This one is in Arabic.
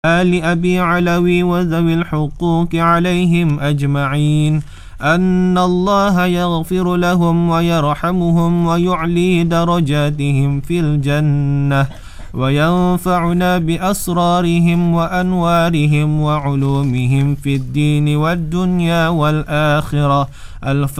آل أبي علوي وذوي الحقوق عليهم أجمعين أن الله يغفر لهم ويرحمهم ويعلي درجاتهم في الجنة وينفعنا بأسرارهم وأنوارهم وعلومهم في الدين والدنيا والآخرة.